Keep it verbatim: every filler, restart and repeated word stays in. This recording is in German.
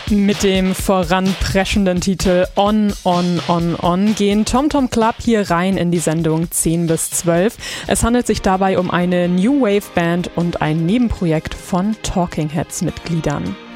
Mit dem voranpreschenden Titel On, On, On, On gehen Tom Tom Club hier rein in die Sendung zehn bis zwölf. Es handelt sich dabei um eine New Wave Band und ein Nebenprojekt von Talking Heads Mitgliedern.